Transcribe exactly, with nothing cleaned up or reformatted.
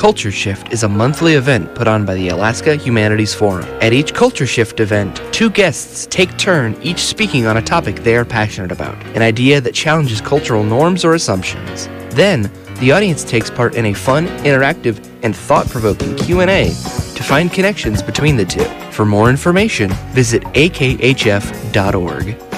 Culture Shift is a monthly event put on by the Alaska Humanities Forum. At each Culture Shift event, two guests take turn each speaking on a topic they are passionate about, an idea that challenges cultural norms or assumptions. Then, the audience takes part in a fun, interactive, and thought-provoking Q and A to find connections between the two. For more information, visit a k h f dot org.